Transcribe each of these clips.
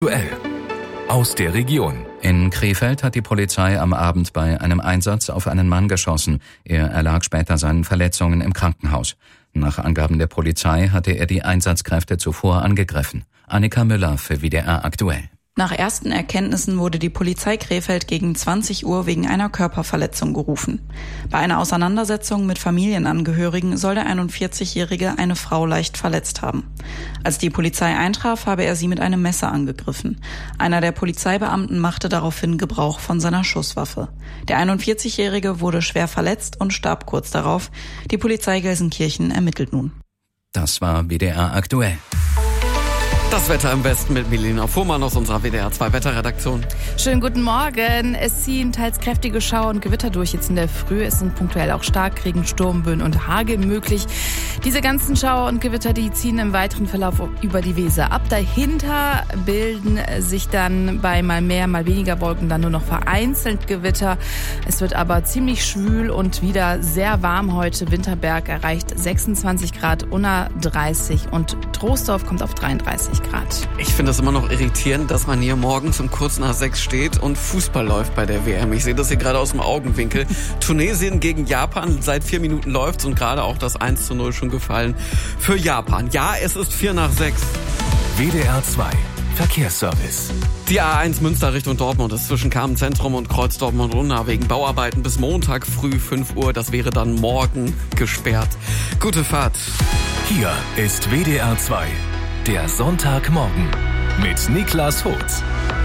Duell aus der Region. In Krefeld hat die Polizei am Abend bei einem Einsatz auf einen Mann geschossen. Er erlag später seinen Verletzungen im Krankenhaus. Nach Angaben der Polizei hatte er die Einsatzkräfte zuvor angegriffen. Annika Müller für WDR aktuell. Nach ersten Erkenntnissen wurde die Polizei Krefeld gegen 20 Uhr wegen einer Körperverletzung gerufen. Bei einer Auseinandersetzung mit Familienangehörigen soll der 41-Jährige eine Frau leicht verletzt haben. Als die Polizei eintraf, habe er sie mit einem Messer angegriffen. Einer der Polizeibeamten machte daraufhin Gebrauch von seiner Schusswaffe. Der 41-Jährige wurde schwer verletzt und starb kurz darauf. Die Polizei Gelsenkirchen ermittelt nun. Das war WDR aktuell. Das Wetter im Westen mit Milena Fuhrmann aus unserer WDR 2 Wetterredaktion. Schönen guten Morgen. Es ziehen teils kräftige Schauer und Gewitter durch jetzt in der Früh. Es sind punktuell auch Starkregen, Sturmböen und Hagel möglich. Diese ganzen Schauer und Gewitter, die ziehen im weiteren Verlauf über die Weser ab. Dahinter bilden sich dann bei mal mehr, mal weniger Wolken dann nur noch vereinzelt Gewitter. Es wird aber ziemlich schwül und wieder sehr warm heute. Winterberg erreicht 26 Grad, Unna 30 und Troisdorf kommt auf 33 Grad. Ich finde es immer noch irritierend, dass man hier morgens um kurz nach 6 steht und Fußball läuft bei der WM. Ich sehe das hier gerade aus dem Augenwinkel. Tunesien gegen Japan, seit 4 Minuten läuft's und gerade auch das 1:0 schon gefallen für Japan. Ja, es ist 5 nach 6. WDR 2 Verkehrsservice. Die A1 Münster Richtung Dortmund ist zwischen Kamenz-Zentrum und Kreuz Dortmund-Unna wegen Bauarbeiten bis Montag früh 5 Uhr. Das wäre dann morgen gesperrt. Gute Fahrt. Hier ist WDR 2, der Sonntagmorgen mit Niklas Holz.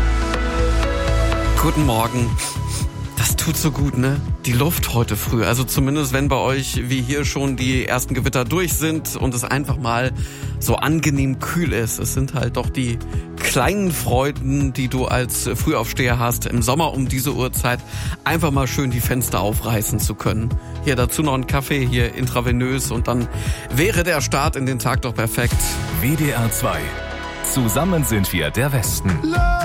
Guten Morgen. Das tut so gut, ne? Die Luft heute früh. Also zumindest, wenn bei euch wie hier schon die ersten Gewitter durch sind und es einfach mal so angenehm kühl ist. Es sind halt doch die kleinen Freuden, die du als Frühaufsteher hast, im Sommer um diese Uhrzeit einfach mal schön die Fenster aufreißen zu können. Hier dazu noch ein Kaffee, hier intravenös und dann wäre der Start in den Tag doch perfekt. WDR 2. Zusammen sind wir der Westen.